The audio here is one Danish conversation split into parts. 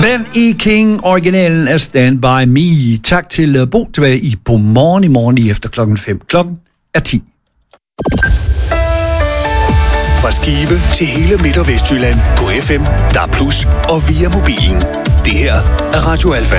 Ben E. King, originalen af Stand By Me. Tak til Bo tilbage på morgen i morgen lige efter klokken 5. Klokken er 10. Fra Skive til hele Midt- og Vestjylland på FM, DAB+ og via mobilen. Det her er Radio Alfa.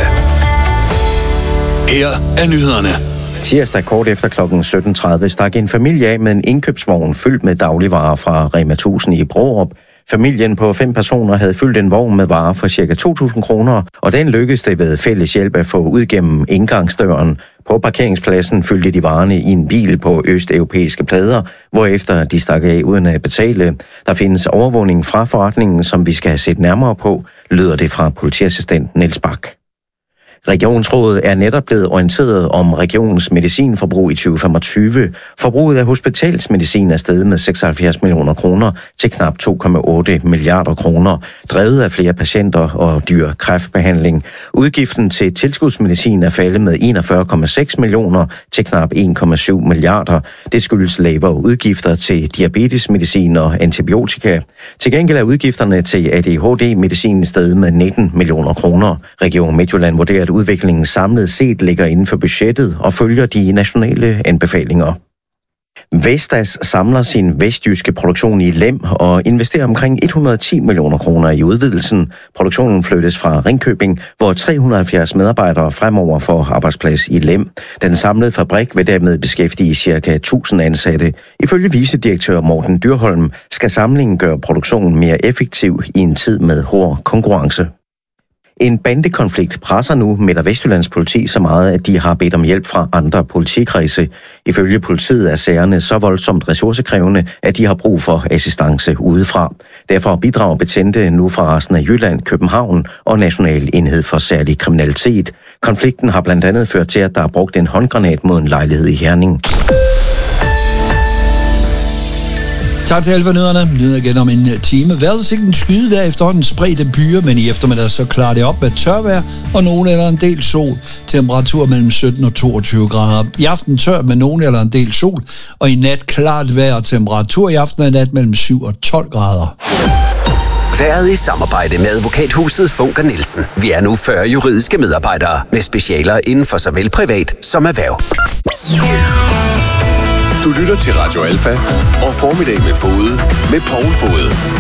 Her er nyhederne. Tirsdag kort efter kl. 17.30 stak en familie af med en indkøbsvogn fyldt med dagligvarer fra Rema 1000 i Brårup. Familien på 5 personer havde fyldt en vogn med varer for ca. 2.000 kroner, og den lykkedes det ved fælles hjælp at få ud gennem indgangsdøren. På parkeringspladsen fyldte de varerne i en bil på østeuropæiske plader, hvorefter de stak af uden at betale. Der findes overvågning fra forretningen, som vi skal have set nærmere på, lyder det fra politiassistent Niels Bak. Regionsrådet er netop blevet orienteret om regionens medicinforbrug i 2025. Forbruget af hospitalsmedicin er steget med 76 millioner kroner til knap 2,8 milliarder kroner, drevet af flere patienter og dyr kræftbehandling. Udgiften til tilskudsmedicin er faldet med 41,6 millioner til knap 1,7 milliarder. Det skyldes lavere udgifter til diabetesmedicin og antibiotika. Til gengæld er udgifterne til ADHD-medicin steget med 19 millioner kroner. Region Midtjylland vurderer, at udviklingen samlet set ligger inden for budgettet og følger de nationale anbefalinger. Vestas samler sin vestjyske produktion i Lem og investerer omkring 110 millioner kroner i udvidelsen. Produktionen flyttes fra Ringkøbing, hvor 370 medarbejdere fremover får arbejdsplads i Lem. Den samlede fabrik vil dermed beskæftige ca. 1000 ansatte. Ifølge vicedirektør Morten Dyrholm skal samlingen gøre produktionen mere effektiv i en tid med hård konkurrence. En bandekonflikt presser nu Midt- og Vestjyllands politi så meget, at de har bedt om hjælp fra andre politikredse. Ifølge politiet er sagerne så voldsomt ressourcekrævende, at de har brug for assistance udefra. Derfor bidrager betjente nu fra resten af Jylland, København og National Enhed for Særlig Kriminalitet. Konflikten har blandt andet ført til, at der er brugt en håndgranat mod en lejlighed i Herning. Tak til Alfa-nyhederne. Nyheder igen om en time. Vejrudsigten skydevejr efterhånden spredte byer, men i eftermiddag så klarer det op med tørvejr og nogen eller en del sol. Temperatur mellem 17 og 22 grader. I aften tør med nogen eller en del sol, og i nat klart vejr og temperatur i aften og nat mellem 7 og 12 grader. Været i samarbejde med advokathuset Funker Nielsen. Vi er nu 40 juridiske medarbejdere med specialer inden for såvel privat som erhverv. Du lytter til Radio Alfa og Formiddag med Fode med Poul Fode.